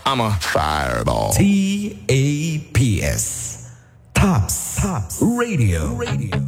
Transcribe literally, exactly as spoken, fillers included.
I'm a fireball. T A P S. Tops. Tops. Radio. Radio.